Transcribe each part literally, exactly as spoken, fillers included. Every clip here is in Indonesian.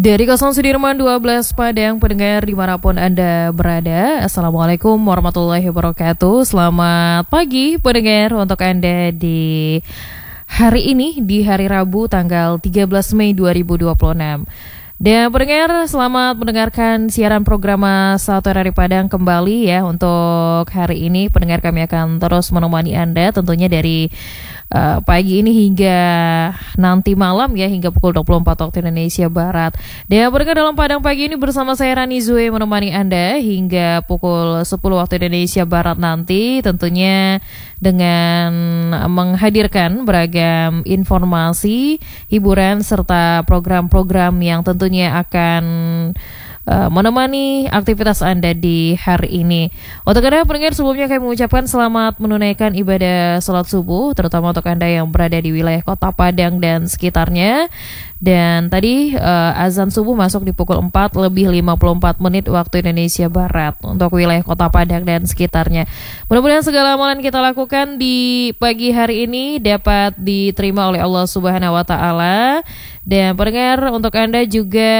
Dari Kawasan Sudirman dua belas Padang, pendengar dimanapun Anda berada, Assalamualaikum warahmatullahi wabarakatuh. Selamat pagi pendengar untuk Anda di hari ini, di hari Rabu tanggal tiga belas Mei dua ribu dua puluh enam. Dan pendengar, selamat mendengarkan siaran program Satu R R I Padang kembali ya. Untuk hari ini pendengar, kami akan terus menemani Anda tentunya dari uh, pagi ini hingga nanti malam ya, hingga pukul dua puluh empat waktu Indonesia Barat. Dan pendengar, dalam Padang pagi ini bersama saya Rani Zue menemani Anda hingga pukul sepuluh waktu Indonesia Barat nanti, tentunya dengan menghadirkan beragam informasi, hiburan serta program-program yang tentunya akan uh, menemani aktivitas Anda di hari ini. Untuk Anda pendengar, sebelumnya kami mengucapkan selamat menunaikan ibadah sholat subuh, terutama untuk Anda yang berada di wilayah Kota Padang dan sekitarnya. Dan tadi uh, azan subuh masuk di pukul empat lebih lima puluh empat menit waktu Indonesia Barat untuk wilayah Kota Padang dan sekitarnya. Mudah-mudahan segala amalan kita lakukan di pagi hari ini dapat diterima oleh Allah Subhanahu wa taala. Dan pendengar, untuk Anda juga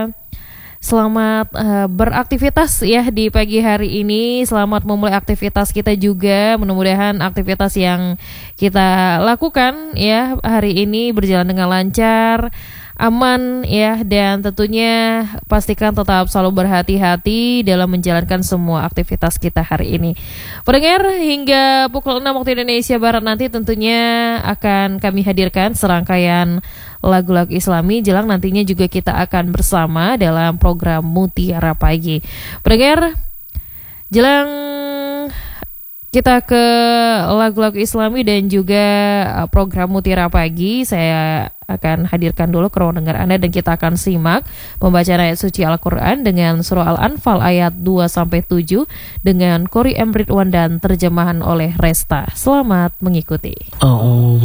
selamat uh, beraktivitas ya di pagi hari ini. Selamat memulai aktivitas kita juga. Mudah-mudahan aktivitas yang kita lakukan ya hari ini berjalan dengan lancar, aman ya, dan tentunya pastikan tetap selalu berhati-hati dalam menjalankan semua aktivitas kita hari ini. Pendengar, hingga pukul enam waktu Indonesia Barat nanti tentunya akan kami hadirkan serangkaian lagu-lagu Islami. Jelang nantinya juga kita akan bersama dalam program Mutiara Pagi. Pendengar, jelang kita ke lagu-lagu Islami dan juga program Mutiara Pagi, saya akan hadirkan dulu ke ruang dengar Anda dan kita akan simak pembacaan ayat suci Al-Quran dengan surah Al-Anfal ayat dua sampai tujuh dengan Qori M. Ridwan dan terjemahan oleh Resta. Selamat mengikuti. Oh.